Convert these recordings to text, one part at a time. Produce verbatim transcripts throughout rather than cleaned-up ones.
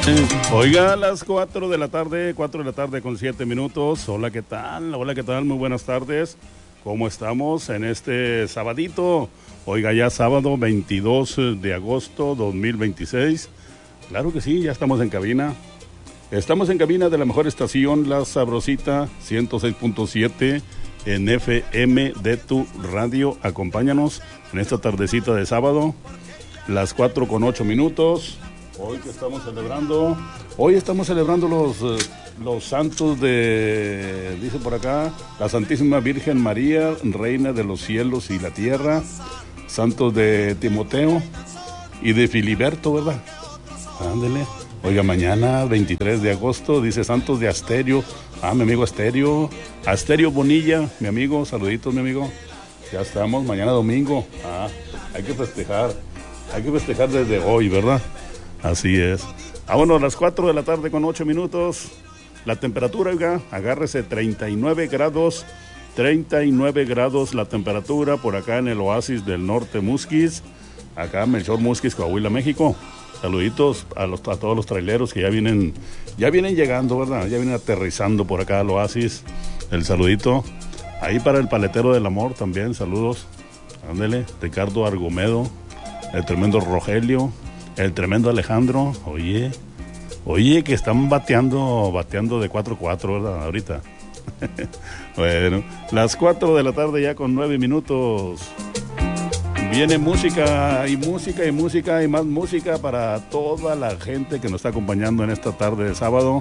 Oiga, a las cuatro de la tarde, cuatro de la tarde con siete minutos. Hola, ¿qué tal? Hola, ¿qué tal? Muy buenas tardes. ¿Cómo estamos en este sabadito? Oiga, ya sábado veintidós de agosto dos mil veintiséis. Claro que sí, ya estamos en cabina. Estamos en cabina de la mejor estación, La Sabrosita, ciento seis punto siete en F M de tu radio. Acompáñanos en esta tardecita de sábado, las cuatro con ocho minutos. Hoy que estamos celebrando, hoy estamos celebrando los, los santos de, dice por acá, la Santísima Virgen María, Reina de los cielos y la tierra, santos de Timoteo y de Filiberto, ¿verdad? Ándele. Oiga, mañana, veintitrés de agosto, dice santos de Asterio. Ah, mi amigo Asterio, Asterio Bonilla, mi amigo, saluditos, mi amigo. Ya estamos, mañana domingo. Ah, hay que festejar, hay que festejar desde hoy, ¿verdad? Así es. Ah, bueno, a las cuatro de la tarde con ocho minutos. La temperatura, oiga, agárrese, treinta y nueve grados. treinta y nueve grados la temperatura por acá en el Oasis del Norte Musquis. Acá Melchor Musquis, Coahuila, México. Saluditos a, los, a todos los traileros que ya vienen, ya vienen llegando, ¿verdad? Ya vienen aterrizando por acá al Oasis. El saludito. Ahí para el paletero del amor también, saludos. Ándele, Ricardo Argomedo, el tremendo Rogelio. El tremendo Alejandro, oye, oye, que están bateando, bateando de cuatro cuatro, ¿verdad? Ahorita. Bueno, las cuatro de la tarde ya con nueve minutos. Viene música y música y música y más música para toda la gente que nos está acompañando en esta tarde de sábado.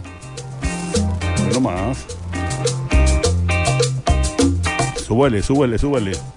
No más. Súbele, súbele, súbele.